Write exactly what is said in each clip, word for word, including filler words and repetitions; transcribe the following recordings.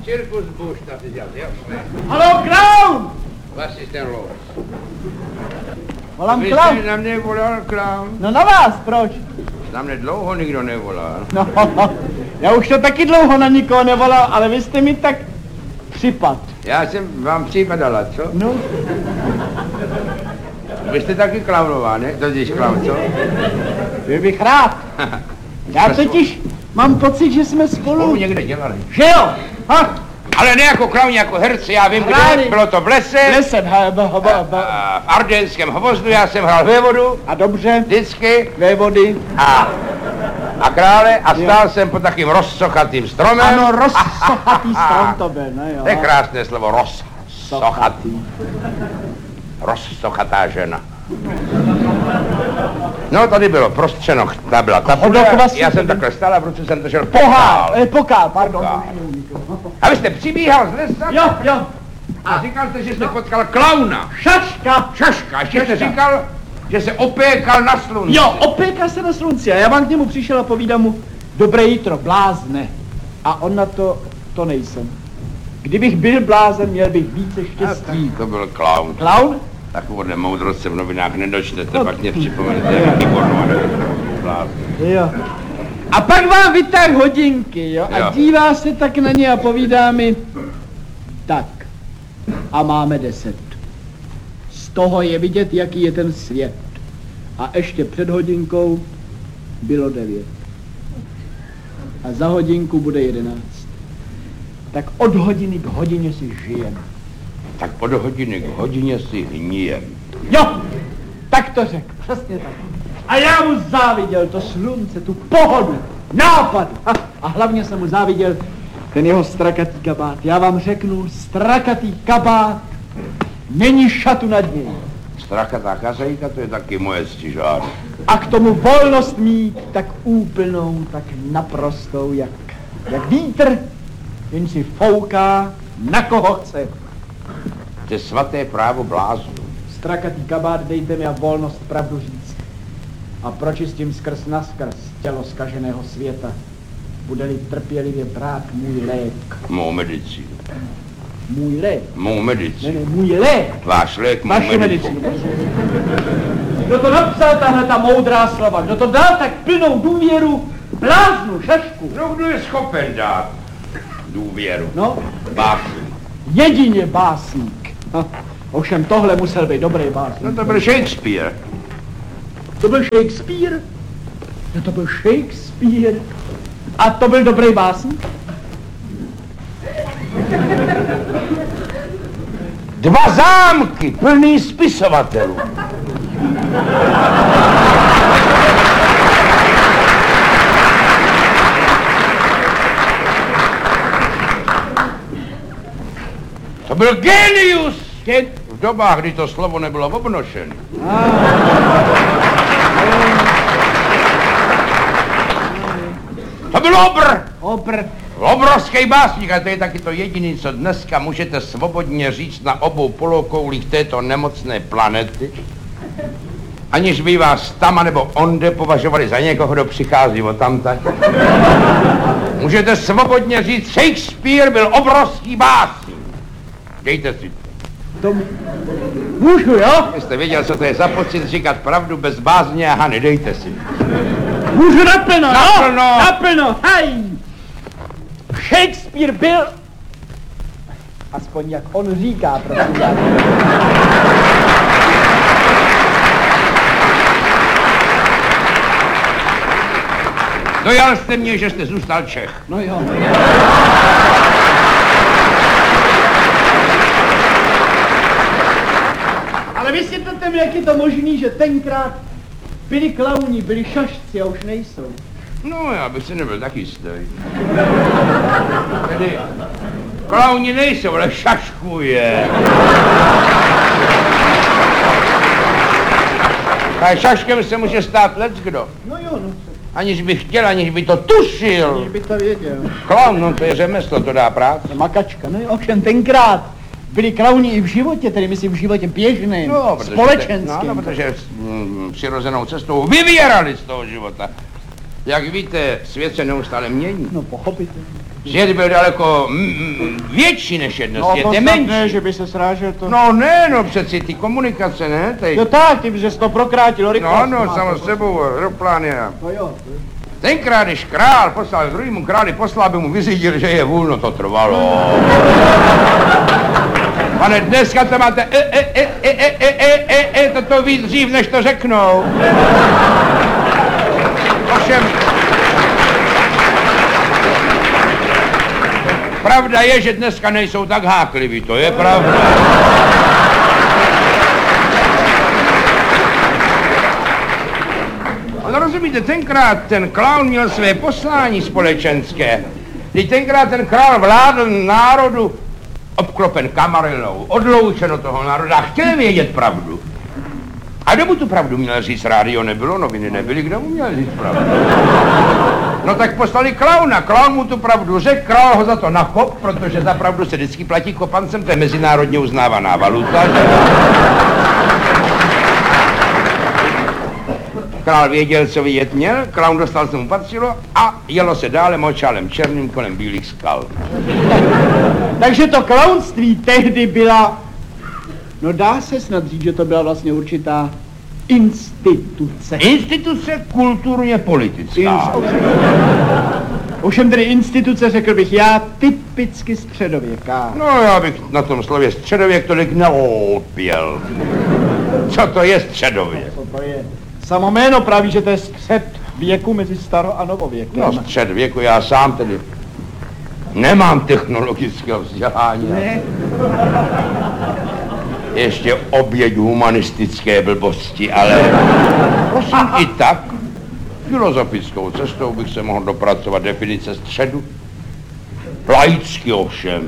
cirkus Bush, na ty dělat, jasné. Haló, klaun! Vlastně ten los. Volám Vy klaun. jste na mě volal, klaun? No na vás, proč? Na mě dlouho nikdo nevolal. No, já už to taky dlouho na nikoho nevolal, ale vy jste mi tak připad. Já jsem vám připadala, co? No, Vy jste taky klaunová, ne? To jsi klaun, co? byl bych rád. Já totiž mám pocit, že jsme Spolu spolu. někde dělali. Že jo? Ha, Ale ne jako klauni, jako herci, já vím, Hráli. kde, bylo to v lese, lesem, ha, ba, ba, ba, ba. a v Ardenském hvozdu, já jsem hrál vévodu, A dobře, vždycky, dvě vody. a, a krále, a stál jsem pod takým rozsochatým stromem. Ano, rozsochatý strom to byl, no jo. To je krásné slovo, rozsochatý. Rozsochatá žena. No, tady bylo prostřeno, ta byla ta Hodokova půda, si já to jsem byl- takhle stál a v ruce jsem držel Pohár, pohál. eh, pokal, pardon. Pokal. A vy jste přibíhal z lesa Jo, jo, a říkal jste, že jste potkal klauna. šaška. Šaška, ještě jste říkal, že se opékal na slunci. Jo, opéká se na slunci a já vám k němu přišel a povídám mu, dobré jitro, blázne. A on na to, to nejsem. Kdybych byl blázen, měl bych více A tak štěstí. to byl klaun. Klaun? Takovouhle moudrost se v novinách nedočtete, no, pak mě připomenete, jak výbornou. Jo. A pak vám vytáh hodinky, jo, a Jo. dívá se tak na ně a povídá mi, tak, a máme deset. Z toho je vidět, jaký je ten svět. A ještě před hodinkou bylo devět. A za hodinku bude jedenáct. Tak od hodiny k hodině si žijem. Tak od hodiny k hodině si hníjem. Jo, tak to řekl, přesně tak. A já mu záviděl to slunce, tu pohodu, nápad. A, a hlavně jsem mu záviděl ten jeho strakatý kabát. Já vám řeknu, strakatý kabát, není šatu nad něj. Strakatá kazajka, to je taky moje stižář. A k tomu volnost mít tak úplnou, tak naprostou, jak, jak vítr, jen si fouká, na koho chce. To je svaté právo bláznu. Strakatý kabát, dejte mi a volnost pravdu říct. A pročistím skrz naskrz tělo zkaženého světa. Bude-li trpělivě brát můj lék. Mou medicínu. Můj lék. Mou Ne, medicínu. ne, můj lék. Váš lék, mou Vaši medicínu. medicínu. Kdo to napsal, tahle ta moudrá slova? Kdo to dal tak plnou důvěru bláznu, šašku? No, kdo je schopen dát důvěru? No, Básník. jedině básník. Ha, ovšem tohle musel být dobrý básník. No to byl Shakespeare. To byl Shakespeare? No to byl Shakespeare. A to byl dobrý básník? Dva zámky plný spisovatelů. To byl genius! Gen... V dobách, kdy to slovo nebylo obnošené. To byl obr! Obr. Obrovský básník, a to je taky to jediný, co dneska můžete svobodně říct na obou polokoulích této nemocné planety, aniž by vás tam nebo onde považovali za někoho, kdo přichází odtamtať. Můžete svobodně říct, Shakespeare byl obrovský básník. Dejte si to. To můžu, jo? Jste věděl, co to je za pocit říkat pravdu bez bázně a hany, dejte si. Můžu naplno, Naplno. no? Naplno, hej! Shakespeare byl... Aspoň jak on říká, prosím vás. Dojal jste mě, že jste zůstal Čech. No jo. Ale vysvětlete mi, jak je to možný, že tenkrát byli klauni, byli šašci a už nejsou. No, já bych si nebyl tak jistý. Tedy, klauni nejsou, ale šašku je. A šaškem se může stát leckdo. No jo, no. Aniž by chtěl, aniž by to tušil. Aniž by to věděl. Klaun, no to je řemeslo, to dá práci. Makačka, no jo, ovšem tenkrát byli klauni i v životě, tedy myslím v životě běžném, No, protože, společenském. no, no, protože mm, přirozenou cestou vyvírali z toho života. Jak víte, svět se neustále mění. No, pochopitelně. Svět byl daleko mm, větší než jedno, No svět to je snad menší. ne, že by se srážel to. No ne, no přeci ty komunikace, ne? Teď. Jo tak, tím, že jsi to prokrátil rychlost. No, no, samo sebou, aeroplány a... No jo. Tenkrát, když král poslal druhému králi poslal, aby mu vyřídil, že je vůl, no to trvalo. Pane, dneska to máte e, e, e, e, e, e, e, e, e, toto víc dřív, než to řeknou. Ovšem, pravda je, že dneska nejsou tak hákliví, to je pravda. Ale rozumíte, tenkrát ten klaun měl své poslání společenské. Když tenkrát ten král vládl národu obklopen kamarilou, odloučen od toho národa a chtěl vědět pravdu. A kdo mu tu pravdu měl říct? Rádio nebylo, noviny nebyly, kdo mu měl říct pravdu? No tak poslali klauna, klaun mu tu pravdu řekl, král ho za to nakop, protože za pravdu se vždycky platí kopancem, to je mezinárodně uznávaná valuta. Že? Král věděl, co vědět měl, klaun dostal, co mu patřilo a jelo se dále močálem černým kolem bílých skal. Takže to klaunství tehdy byla, no dá se snad říct, že to byla vlastně určitá instituce. Instituce kulturně politická. Ovšem tedy instituce, řekl bych já, typicky středověká. No já bych na tom slově středověk tolik neodpěl. Co to je středověk? Co to je? Samo jméno praví, že to je střed věku mezi staro a novověkem. No střed věku, já sám tedy nemám technologického vzdělání. Ne. Ještě oběť humanistické blbosti, ale prosím i tak filozofickou cestou bych se mohl dopracovat definice středu. Laicky ovšem.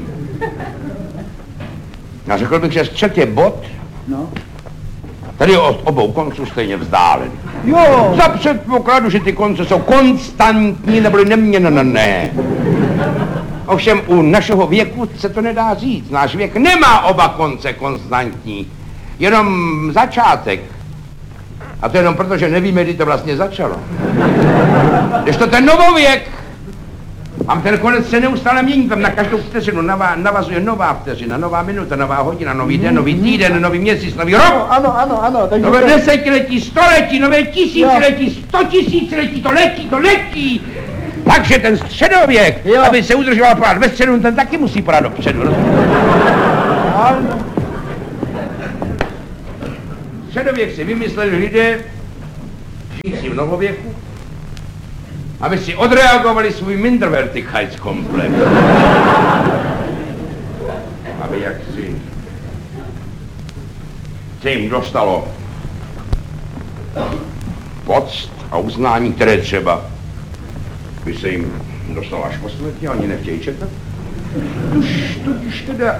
Já řekl bych, že střed je bod, No. tady je od obou konců stejně vzdálen. Jo. Za předpokladu, že ty konce jsou konstantní nebo neměnné. Ovšem u našeho věku se to nedá říct. Náš věk nemá oba konce konstantní. Jenom začátek. A to jenom proto, že nevíme, kdy to vlastně začalo. Když to ten novověk, mám ten konec se neustále mění, tam na každou vteřinu navá, navazuje nová vteřina, nová minuta, nová hodina, nový den, nový týden, nový měsíc, nový rok. Ano, ano, ano. Takže Nové to... desetiletí, století, nové tisíciletí, sto tisíciletí, to letí, to letí. Takže ten středověk, Jo. aby se udržoval pořád ve středu, ten taky musí pořád dopředu. Ano. Středověk si vymysleli lidé, žijící v novověku, aby si odreagovali svůj Minderwertigkeitskomplex. Aby jaksi se jim dostalo poct a uznání, které třeba by se jim dostalo až po smrti, oni nechtějí čekat. Tuž, tudíž teda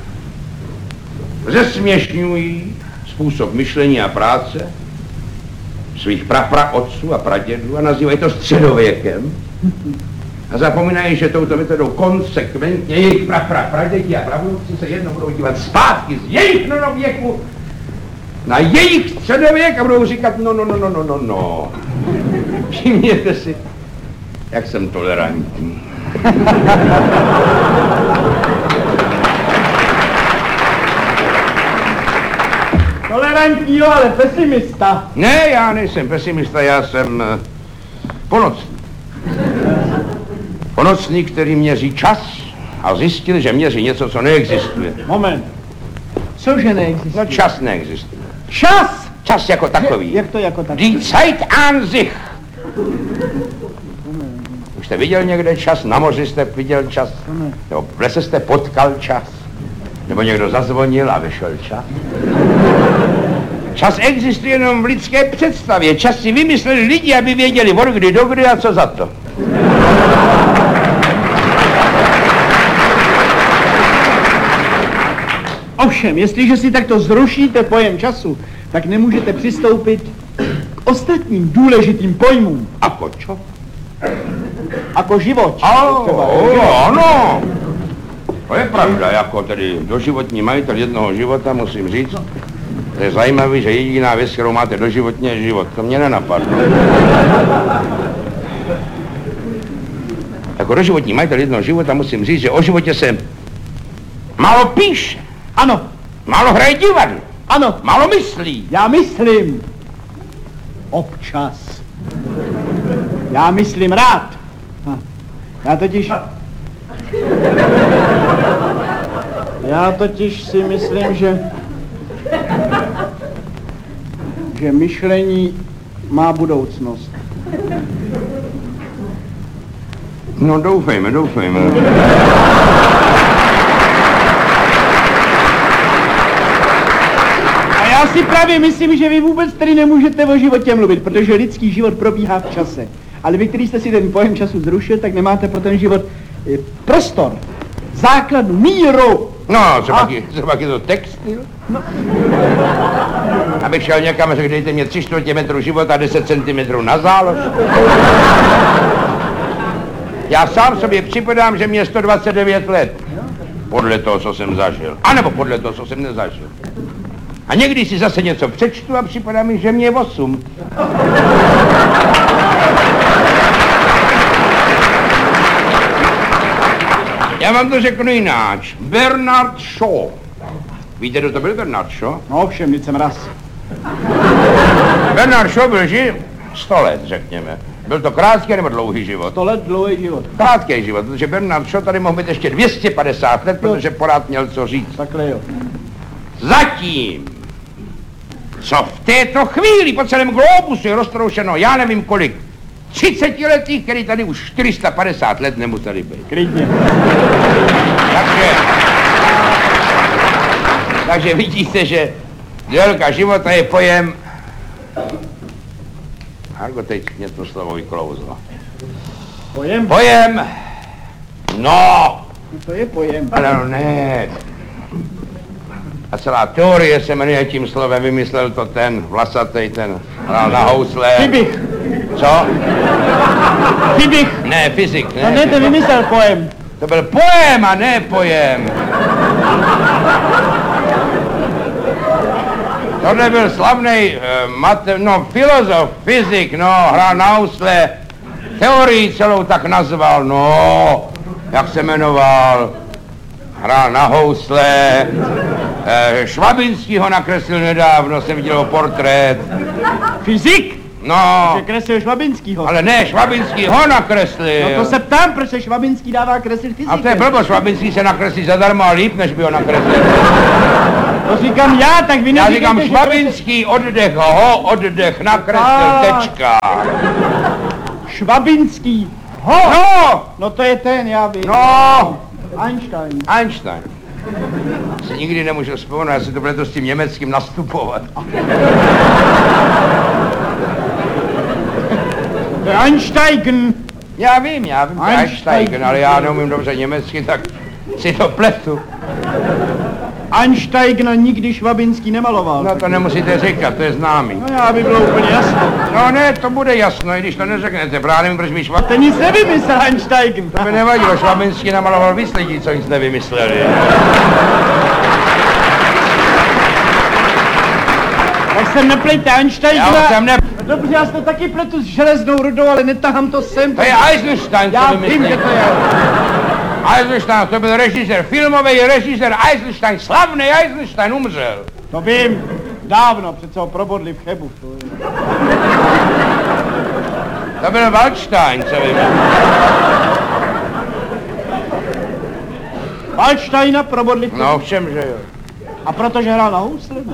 zesměšňují způsob myšlení a práce svých prapraotců a pradědů a nazývají to středověkem. A zapomínají, že touto metodou konsekventně jejich praprapraděti a pravnouci se jednou budou dívat zpátky z jejich novověku na jejich středověk a budou říkat no, no, no, no, no, no, no. Všimněte si, jak jsem tolerantní. Tolerantní, jo, ale pesimista. Ne, já nejsem pesimista, já jsem uh, ponocný. Ponocný, který měří čas a zjistil, že měří něco, co neexistuje. Moment. Cože neexistuje? No čas neexistuje. Čas! Čas jako takový. Jak to jako tak? Die Zeit an sich. Už jste viděl někde čas? Na moři jste viděl čas? Nebo v lese jste potkal čas? Nebo někdo zazvonil a vyšel čas? Čas existuje jenom v lidské představě. Čas si vymysleli lidi, aby věděli od kdy do kdy a co za to. Ovšem, jestliže si takto zrušíte pojem času, tak nemůžete přistoupit k ostatním důležitým pojmům. Ako čo? Jako život. Oh, ano. To je pravda, jako tedy doživotní majitel jednoho života musím říct. To je zajímavé, že jediná věc, kterou máte doživotně, je život. To mě nenapadlo. Tak Jako doživotní majitel jednoho života musím říct, že o životě se málo píše, Ano, málo hraje divadlo, ano, málo myslí. já myslím. Občas. Já myslím rád. Ha. Já totiž... Já totiž si myslím, že... že myšlení má budoucnost. No doufejme, doufejme. A já si právě myslím, že vy vůbec tady nemůžete o životě mluvit, protože lidský život probíhá v čase. Ale vy, který jste si ten pojem času zrušil, tak nemáte pro ten život eh, prostor, základu, míru. No, třeba, A- je, třeba je to textil. No. Abych šel někam a řekl, dejte mě tři čtvrtě metru života, deset centimetrů na zálož. Já sám sobě připadám, že mě je sto dvacet devět let. Podle toho, co jsem zažil. A nebo podle toho, co jsem nezažil. A někdy si zase něco přečtu a připadá mi, že mě je osm. Já vám to řeknu jináč. Bernard Shaw. Víte, kdo to byl Bernard Shaw? No ovšem, teď jsem raz. Bernard Shaw byl živ sto let, řekněme. Byl to krátký nebo dlouhý život? Sto let dlouhý život. Krátký život, protože Bernard Shaw tady mohl být ještě dvě stě padesát let, protože pořád měl co říct. Takhle jo. Zatím, Co v této chvíli po celém globusu je roztroušeno, já nevím kolik, třicetiletých, který tady už čtyři sta padesát let nemuseli být. klidně. Takže, takže vidíte, že délka života je pojem... Hargo, teď mě to slovo vyklouzlo. Pojem? Pojem... No, To je pojem. ale no ne. A celá teorie se jmenuje tím slovem, vymyslel to ten vlasatej, ten hrál na housle. Fibich. Co? Fibich. Ne, fyzik, ne. No ne, to vymyslel pojem. To byl pojem a ne pojem. Tohle byl slavný uh, mate, no, filozof, fyzik, no, hrál na housle. Teorii celou tak nazval, no, jak se jmenoval. Hrál na housle. Uh, Švabinský ho nakreslil nedávno, jsem viděl portrét. Fyzik? No, Že kreslil Švabinskýho. ale ne, Švabinský ho nakreslil. No to se ptám, proč se Švabinský dává kreslit fyzikem. A to je blbo, Švabinský se nakreslí zadarmo a líp, než by ho nakreslil. To říkám já, tak vy Já neříkejte, říkám že- Švabinský, oddech ho, oddech, nakreslil, Tak. tečka. Švabinský. Ho! No, No to je ten, já vím. no, Einstein. Einstein. Si nikdy nemůžu vzpomenout, já si to bude to s tím německým nastupovat. To je Einstein. Já vím, já vím, Einstein. Einstein, ale já neumím dobře německy, tak si to pletu. Einstein nikdy Švabinský nemaloval. No to nemusíte říkat, to je známý. No já by bylo úplně jasno. No ne, to bude jasno, i když to neřeknete, právě nevím, proč mi Švab... Ten nic nevymyslel Einstein. To by nevadilo, Švabinský namaloval víc lidí, co nic nevymysleli. Tak jsem neplejte Einstein. Já už jsem ne... Dobře, já se taky pletu s železnou rudou, ale netahám to sem. To je Eisenstein, Já co vím, vymyslel. že to je. Eisenstein, to byl režisér, filmový režisér Eisenstein, slavný Eisenstein umřel. To vím. Dávno, přece ho probodli v Chebu. To je. To byl Waldstein, co vím. Waldsteina probodli v Chebu. No všem, že jo. A protože hrál na housle? Ne?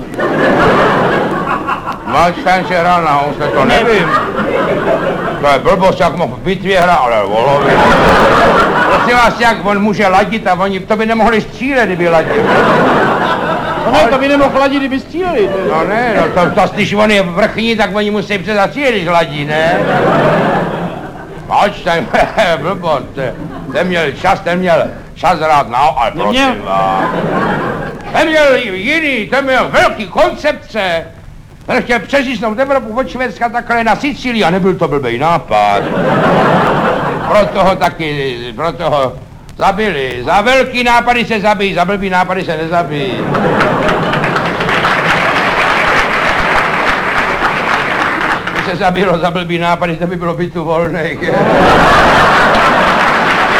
Waldstein se hrál na housle, to nevím. To je blbost, jak mohl v bitvě hrát, ale volově. Prosím vás, jak on může ladit a oni, to by nemohli střílet, kdyby ladil. No ne, to by nemohl ladit, kdyby stříleli. To je. No ne, no to, to když on je vrchní, tak oni musí přezastřílet, když ladí, ne? Waldstein, blbost, ten měl čas, ten měl čas hrát na, ale Neměl. prosím vás. Ten měl jiný, ten měl velký koncepce. Ten chtěl přeříznout Evropu od Švédska takhle na Sicílii a nebyl to blbej nápad. Proto ho taky, proto ho zabili. Za velký nápady se zabijí, za blbý nápady se nezabijí. Když se zabilo za blbý nápady, to by bylo bytu volných.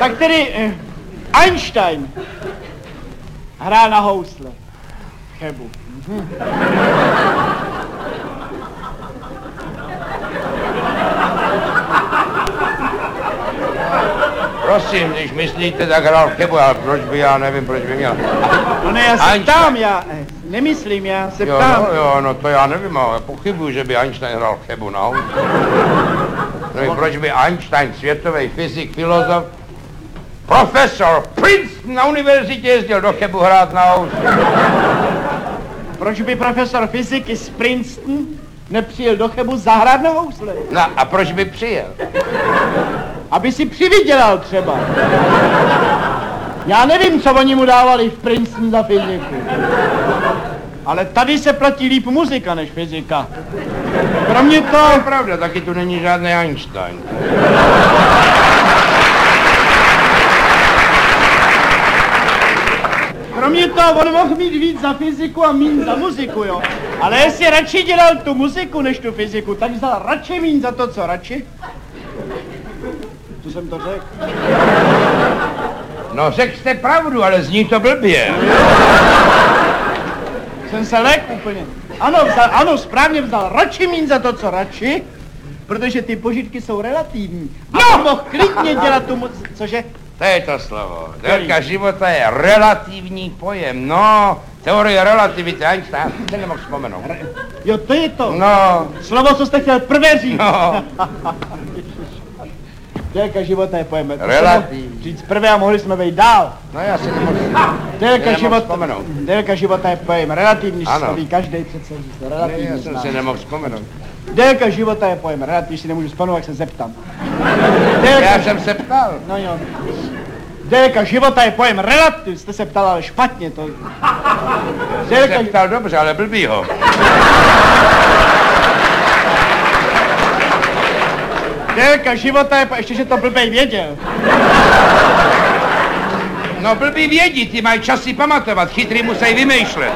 Tak tedy eh, Einstein hrál na housle. Chebu. Mhm. Prosím, když myslíte, tak hrál v Chebu, ale proč by, já nevím, proč by měl. No ne, já se Einstein. ptám, já eh, nemyslím, já se Jo, ptám. no, jo, no to já nevím, ale pochybuju, že by Einstein hrál v Chebu, no. Nevím, proč by Einstein, světový fyzik, filozof, profesor Princeton na univerzitě jezdil do Chebu hrát na housle. Proč by profesor fyziky z Princeton nepřijel do Chebu zahrát na housle? No a proč by přijel? Aby si přivydělal třeba. Já nevím, co oni mu dávali v Princeton za fyziku. Ale tady se platí líp muzika než fyzika. Kromě To je toho... pravda, taky tu není žádný Einstein. Kromě toho on mohl mít víc za fyziku a míň za muziku, jo. Ale jestli radši dělal tu muziku než tu fyziku, tak vzal radši míň za to, co radši. Co jsem to řekl? No řekl jste pravdu, ale zní to blbě. Jsem se lek úplně. Ano, vzal, ano, správně vzal radši míň za to, co radši, protože ty požitky jsou relativní. A No! on mohl klidně dělat tu muziku, cože? To je to slovo. Délka života je relativní pojem. No, teorie relativity Einstein, já se nemohl vzpomenout. Jo, to je to. No, Slovo, co jste chtěl prvé říct. no, Délka života je pojem. To jsem Relativní. mohl říct prvé a mohli jsme vejít dál. no já si nemohl, Délka nemohl života, vzpomenout. délka života je pojem relativní, Ano. to ví každý přece říct. Ne, Relativní já jsem znám. si nemohl vzpomenout. Délka života je pojem relativní, si nemůžu vzpomenout, jak se zeptám. Délka, Já jsem se ptal. no jo. Délka života je pojem relativ, jste se ptal, ale špatně to. Jsem Délka, se ptal dobře, ale blbýho. délka života je, po- ještě, že to blbej věděl. No blbý vědí, ty mají čas si pamatovat, chytrý musí vymýšlet.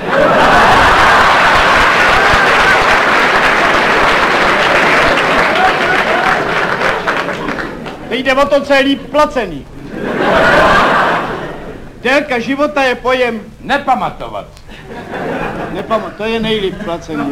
Teď jde o to, co je líp placený. Délka života je pojem, Nepamatovat. nepam, to je nejlíp placený.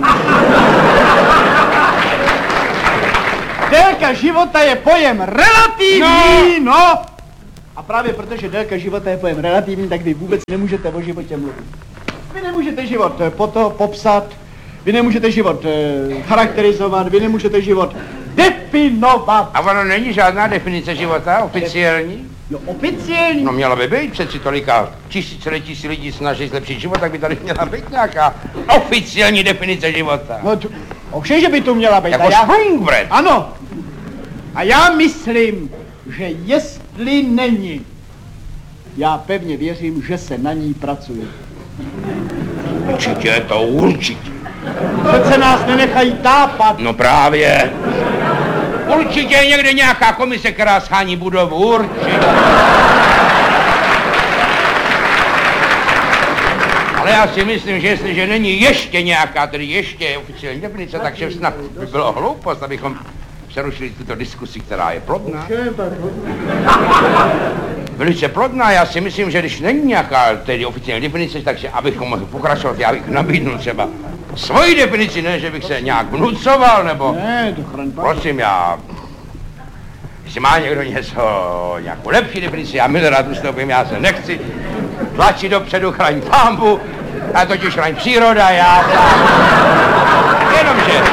Délka života je pojem relativní, no. no. A právě protože délka života je pojem relativní, tak vy vůbec nemůžete o životě mluvit. Vy nemůžete život eh, po to popsat, vy nemůžete život eh, charakterizovat, vy nemůžete život definovat. A ono není žádná definice života oficiální? Jo, oficiální. No měla by být, přeci tolika tisíciletí si lidí snaží zlepšit život, tak by tady měla být nějaká oficiální definice života. No, tu, ovšem, že by tu měla být. Jako A já, Springbread. ano. A já myslím, že jestli není, já pevně věřím, že se na ní pracuje. Určitě, to určitě. Přece nás nenechají tápat. No právě. Určitě je někde nějaká komise, která schání budovu, určitě. Ale já si myslím, že jestliže není ještě nějaká, tedy ještě oficiální definice, takže snad by bylo hloupost, abychom přerušili tuto diskusi, která je plodná. Velice plodná, já si myslím, že když není nějaká tedy oficiální definice, takže abychom mohli pokračovat, já bych nabídnul třeba svoji definici, ne, že bych se nějak vnucoval, nebo... Ne, to chraň pán. Prosím, já... Jestli má někdo něco, nějakou lepší definici, já milé rád ustoupím, já se nechci tlačit dopředu, chraň pámbu, já totiž chraň příroda, já... Jenomže...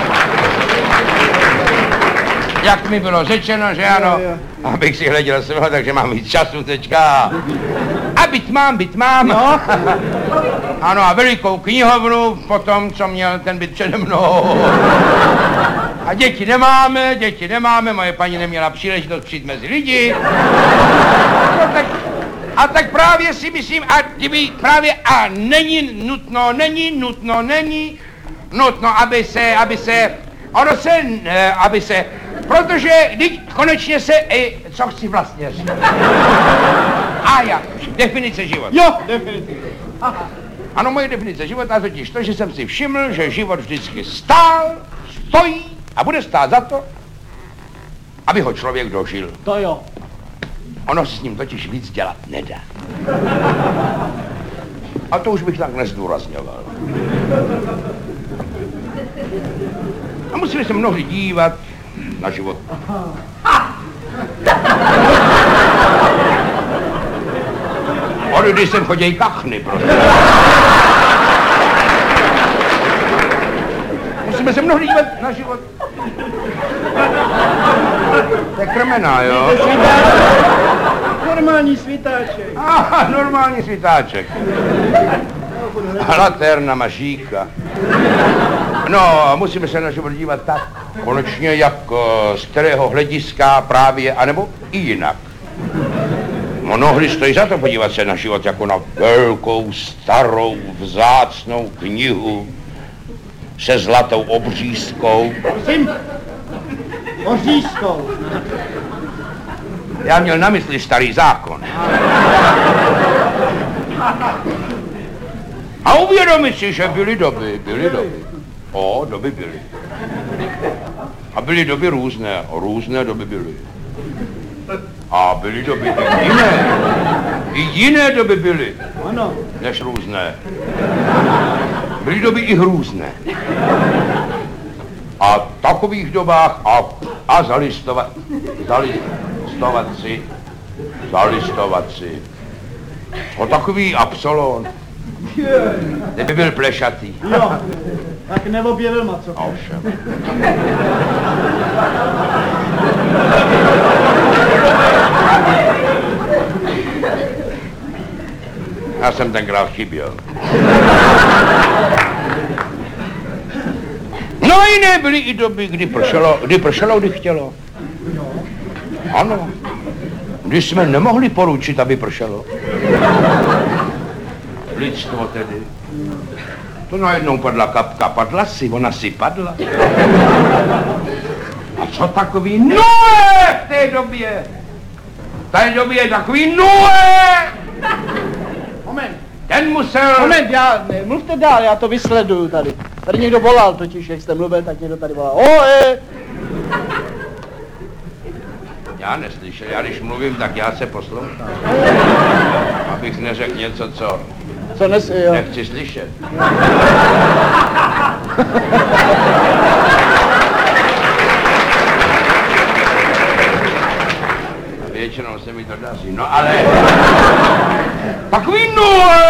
Jak mi bylo řečeno, že ano, Jo, jo. abych si hleděl svého, takže mám víc času teďka. A byt mám, byt mám. No. Ano, a velikou knihovnu po tom, co měl ten byt přede mnou. A děti nemáme, děti nemáme, moje paní neměla příležitost přijít mezi lidi. No, tak, a tak právě si myslím, a kdyby právě, a není nutno, není nutno, není nutno, aby se, aby se, ono se, eh, aby se, protože teď konečně se, eh, co chci vlastně říct. A já, definice života. Jo, definitivně. Ano, moje definice života je totiž to, že jsem si všiml, že život vždycky stál, stojí a bude stát za to, aby ho člověk dožil. To jo. Ono se s ním totiž víc dělat nedá. A to už bych tak nezdůrazňoval. A musíme se mnohdy dívat na život. Oddy sem choděj kachny, prostě. Musíme se mnohdy dívat na život. To je krmená, jo? Normální svítáček. Aha, normální svítáček. Laterna mažíka. No, musíme se na život dívat tak, konečně jak z kterého hlediska právě, anebo i jinak. Mnohdy stojí za to podívat se na život jako na velkou, starou, vzácnou knihu se zlatou obřízkou. Prosím, ořízkou. Já měl na mysli starý zákon. A uvědomit si, že byly doby, byly doby. O, doby byly. A byly doby různé, různé doby byly. A byly doby i jiné. I jiné doby byly, Ano. než různé. Byly doby i hrůzné. A v takových dobách a, a zalistovat, zalistovat si, zalistovat si. O takový Absolon, kdyby byl plešatý. Jo, tak neobjevil maco. Ovšem. Já jsem tenkrát chyběl. No a jiné byly i doby, kdy pršelo, kdy pršelo, kdy chtělo. Ano. Když jsme nemohli poručit, aby pršelo. Lidstvo tedy. To najednou padla kapka, padla si, ona si padla. A co takový Noé v té době? V té době takový Noé! Moment, Ten musel... moment, já, ne, mluvte dál, já to vysleduju tady. Tady někdo volal totiž, jak jste mluvil, tak někdo tady volal. Oe! Já neslyšel, já když mluvím, tak já se poslouchám. Abych neřekl něco, co Co nes, jo. nechci slyšet. A většinou se mi to daří, no ale... Takový Noé!